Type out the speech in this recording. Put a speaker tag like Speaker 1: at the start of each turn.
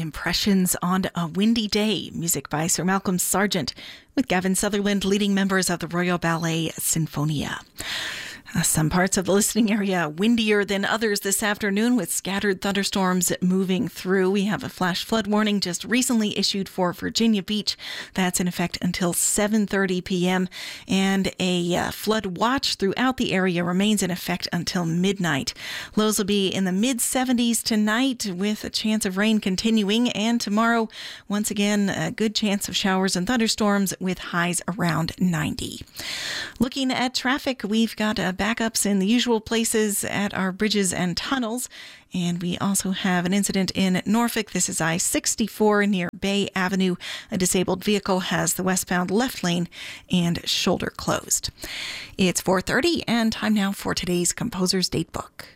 Speaker 1: Impressions on a Windy Day, music by Sir Malcolm Sargent, with Gavin Sutherland leading members of the Royal Ballet Sinfonia. Some parts of the listening area windier than others this afternoon, with scattered thunderstorms moving through. We have a flash flood warning just recently issued for Virginia Beach. That's in effect until 7:30 p.m. And a flood watch throughout the area remains in effect until midnight. Lows will be in the mid-70s tonight, with a chance of rain continuing. And tomorrow, once again, a good chance of showers and thunderstorms with highs around 90. Looking at traffic, we've got backups in the usual places at our bridges and tunnels. And we also have an incident in Norfolk. This is I-64 near Bay Avenue. A disabled vehicle has the westbound left lane and shoulder closed. It's 4:30 and time now for today's Composer's Datebook.